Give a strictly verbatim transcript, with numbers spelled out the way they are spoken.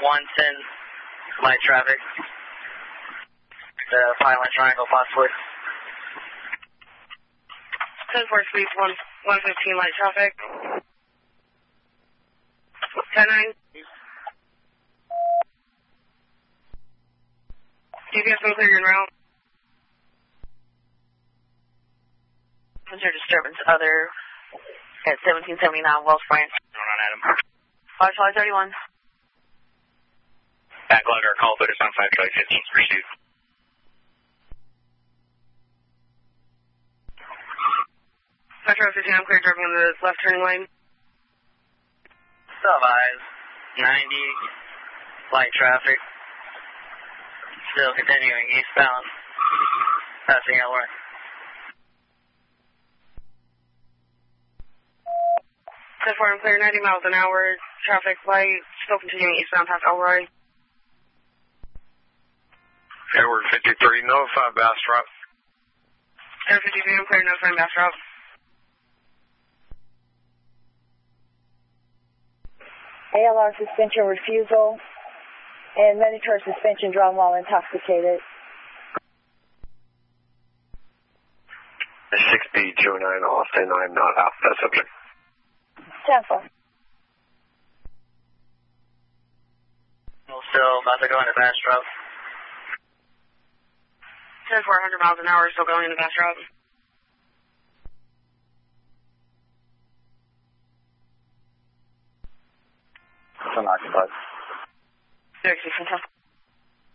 one ten, light traffic. The Pilot Triangle, possibly. ten four speed, one, one fifteen, light traffic. ten nine. G P S unclear, you're en route. What's your disturbance? Other at seventeen seventy-nine Wells Branch. Going on, Adam. five Charlie thirty-one. Backlog our call, but it's on five Charlie fifteen, pursuit. five Charlie fifteen, I'm clear driving in the left turning lane. Sub eyes, ninety, light traffic. Still continuing eastbound. Passing Elroy. ten four, I'm clear, ninety miles an hour, traffic light, still continuing eastbound past Elroy. Edward fifty-three, notify Bastrop. Edward fifty-three, I'm clear, notifying Bastrop. A L R suspension refusal and mandatory suspension drawn while intoxicated. six B two nine Austin, I'm not out. That subject. Tampa. Still about to go into Bastrop. ten four, one hundred miles an hour, still going into Bastrop. It's unoccupied. Derek sixteen,